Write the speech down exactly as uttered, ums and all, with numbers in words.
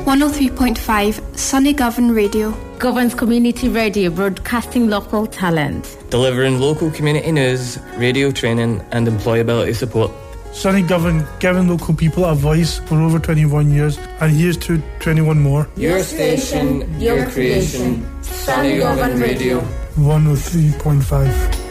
one oh three point five Sunny Govan Radio. Govan's community radio, broadcasting local talent. Delivering local community news, radio training and employability support. Sunny Govan, giving local people a voice for over twenty-one years, and here's to twenty-one more. Your station, your creation, Sunny Govan Radio. one oh three point five.